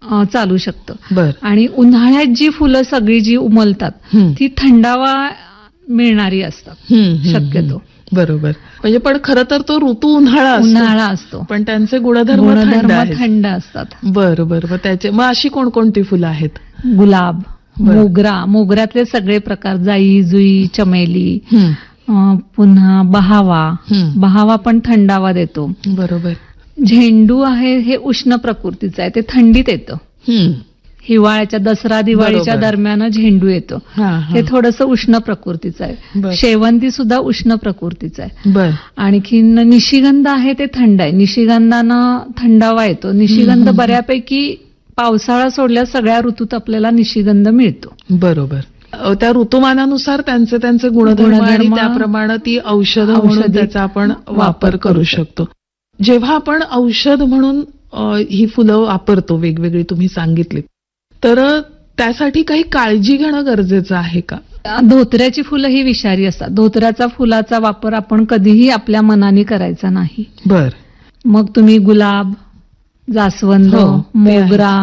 चालू शकतं. बर. आणि उन्हाळ्यात जी फुलं सगळी जी उमलतात ती थंडावा मिळणारी असतात शक्यतो. बरोबर. म्हणजे पण खरं तर तो ऋतू उन्हाळा असतो, पण त्यांचे गुणधर्म थंड असतात. बरोबर. मग अशी कोणकोणती फुलं आहेत? गुलाब, मोगऱ्यातले सगळे प्रकार, जाई, जुई, चमेली, पुन्हा बहावा पण थंडावा देतो. बरोबर. झेंडू आहे, हे उष्ण प्रकृतीचं आहे, ते थंडीत येतं. हिवाळ्याच्या दसरा दिवाळीच्या दरम्यान झेंडू येतो, हे थोडंसं उष्ण प्रकृतीचं आहे. शेवंती सुद्धा उष्ण प्रकृतीचं आहे. आणखीन निशिगंध आहे, ते थंड आहे. निशिगंधानं थंडावा येतो. निशिगंध बऱ्यापैकी पावसाळा सोडल्यास सगळ्या ऋतूत आपल्याला निशिगंध मिळतो. बरोबर. त्या ऋतुमानानुसार त्यांचे गुणधर्म आणि त्याप्रमाणे ती औषधं म्हणून त्याचा आपण वापर करू शकतो. जेव्हा आपण औषध म्हणून ही फुलं वापरतो वेगवेगळी तुम्ही सांगितली, तर त्यासाठी काही काळजी घेणं गरजेचं आहे का? धोत्र्याची फुलं ही विषारी असतात. धोत्र्याचा फुलाचा वापर आपण कधीही आपल्या मनाने करायचा नाही. बर. मग तुम्ही गुलाब, जास्वंद, मोगरा,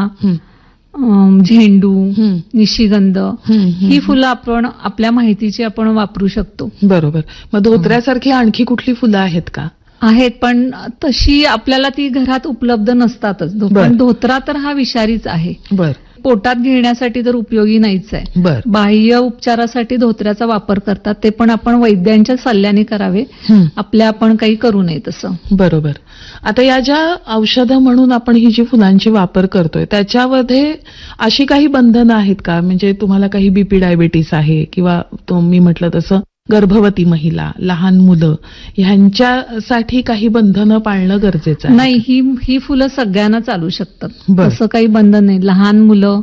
झेंडू, निशिगंध ही फुलं आपण आपल्या माहितीची आपण वापरू शकतो. बरोबर. मग धोत्र्यासारखी आणखी कुठली फुलं आहेत का? आहेत, पण तशी आपल्याला ती घरात उपलब्ध नसतातच. पण धोत्रा तर हा विषारीच आहे. बर. पोटात घेण्यासाठी तर उपयोगी नाहीच आहे. बर. बाह्य उपचारासाठी धोत्र्याचा वापर करतात, ते पण आपण वैद्यांच्या सल्ल्याने करावे, आपल्या आपण काही करू नये तसं. बरोबर. आता या ज्या औषधं म्हणून आपण ही जी फुलांची वापर करतोय त्याच्यामध्ये अशी काही बंधनं आहेत का? म्हणजे तुम्हाला काही बीपी डायबिटीस आहे किंवा तुम्ही म्हटलं तसं गर्भवती महिला, लहान मुलं, ह्यांच्यासाठी काही बंधनं पाळणं गरजेचं आहे? नाही, ही फुलं सगळ्यांना चालू शकतात, तसं काही बंधन नाही. लहान मुलं,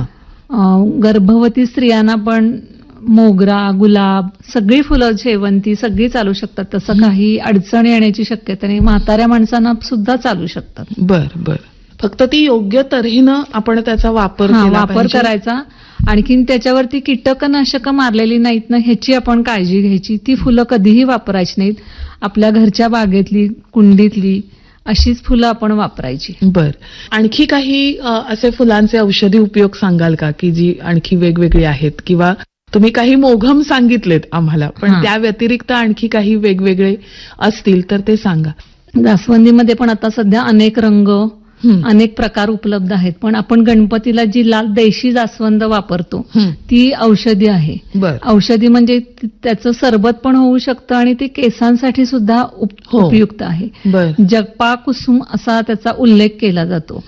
गर्भवती स्त्रियांना पण मोगरा, गुलाब, सगळी फुलं, शेवंती सगळी चालू शकतात. तसं काही अडचण येण्याची शक्यता नाही. म्हाताऱ्या माणसांना सुद्धा चालू शकतात. बर. फक्त ती योग्य तऱ्हेनं आपण त्याचा वापर करायचा. आणखीन त्याच्यावरती कीटकनाशक मारलेली नाहीत ना, ह्याची आपण काळजी घ्यायची. ती फुलं कधीही वापरायची नाहीत. आपल्या घरच्या बागेतली, कुंडीतली अशीच फुलं आपण वापरायची. बर. आणखी काही असे फुलांचे औषधी उपयोग सांगाल का, की जी आणखी वेगवेगळी आहेत? किंवा तुम्ही काही मोघम सांगितलेत आम्हाला, पण त्या व्यतिरिक्त आणखी काही वेगवेगळे असतील तर ते सांगा. जास्वंदीमध्ये पण आता सध्या अनेक रंग, अनेक प्रकार उपलब्ध आहेत. पण आपण गणपतीला जी लाल देशी जास्वंद वापरतो ती औषधी आहे. औषधी म्हणजे त्याचं सरबत पण होऊ शकतं आणि ती केसांसाठी सुद्धा उपयुक्त आहे. जगपा कुसुम असा त्याचा उल्लेख केला जातो.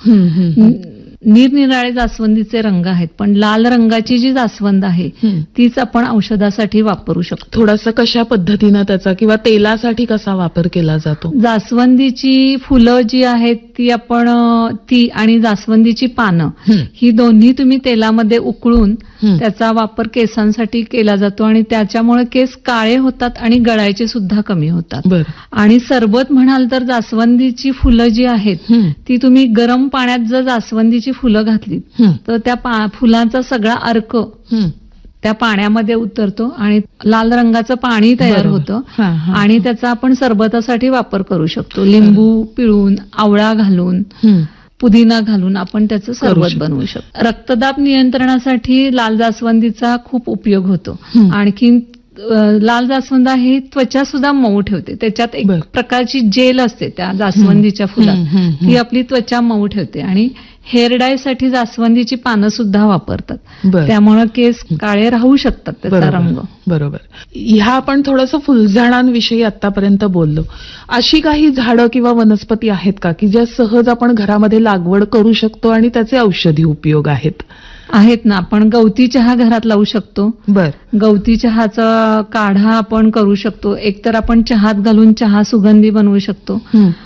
निरनिराळे जास्वंदीचे रंग आहेत, पण लाल रंगाची जी जास्वंद आहे तीच आपण औषधासाठी वापरू शकतो. थोडंसं कशा पद्धतीनं त्याचा, किंवा तेलासाठी कसा वापर केला जातो? जास्वंदीची फुलं जी आहेत ती आपण, ती आणि जास्वंदीची पानं ही दोन्ही तुम्ही तेलामध्ये उकळून त्याचा वापर केसांसाठी केला जातो आणि त्याच्यामुळे केस काळे होतात आणि गळायचे सुद्धा कमी होतात. आणि सरबत म्हणाल तर जास्वंदीची फुलं जी आहेत ती तुम्ही गरम पाण्यात जर जास्वंदीची फुलं घातली तर त्या फुलांचा सगळा अर्क त्या पाण्यामध्ये उतरतो आणि लाल रंगाचं पाणी तयार होतं आणि त्याचा आपण सरबतासाठी वापर करू शकतो. लिंबू पिळून, आवळा घालून, पुदिना घालून आपण त्याचं सरबत बनवू शकतो. रक्तदाब नियंत्रणासाठी लाल जास्वंदीचा खूप उपयोग होतो. आणखीन लाल जास्वंद ही त्वचा सुद्धा मऊ ठेवते. त्याच्यात एक प्रकारची जेल असते त्या जास्वंदीच्या फुलात, ती आपली त्वचा मऊ ठेवते. आणि हेअर डाय साठी जास्वंदीची पानं सुद्धा वापरतात, त्यामुळे केस काळे राहू शकतात, त्याचा रंग. बरोबर. ह्या आपण थोडंसं फुलझाडांविषयी आतापर्यंत बोललो. अशी काही झाडं किंवा वनस्पती आहेत का की ज्या सहज आपण घरामध्ये लागवड करू शकतो आणि त्याचे औषधी उपयोग आहेत? आहेत ना. आपण गवती चहा घरात लावू शकतो. गवती चहाचा काढा आपण करू शकतो. एकतर आपण चहात घालून चहा सुगंधी बनवू शकतो.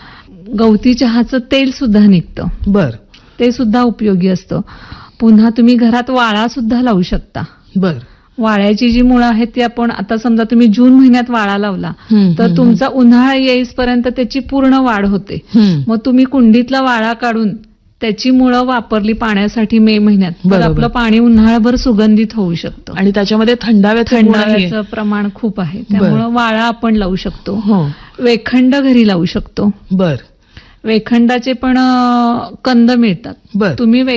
गवती चहाचं तेल सुद्धा निघतं, ते सुद्धा उपयोगी असतं. पुन्हा तुम्ही घरात वाळा सुद्धा लावू शकता. वाळ्याची जी मुळं आहेत ती आपण, आता समजा तुम्ही जून महिन्यात वाळा लावला तर तुमचा उन्हाळा येईपर्यंत त्याची पूर्ण वाढ होते. मग तुम्ही कुंडीतला वाळा काढून त्याची मुळं वापरली पाण्यासाठी मे महिन्यात, तर आपलं पाणी उन्हाळ्याभर सुगंधित होऊ शकतं. आणि त्याच्यामध्ये थंडाव्याचं प्रमाण खूप आहे, त्यामुळं वाळा आपण लावू शकतो. वेखंड घरी लावू शकतो. वेखंडाचे पण कंद मिळतात. तुम्ही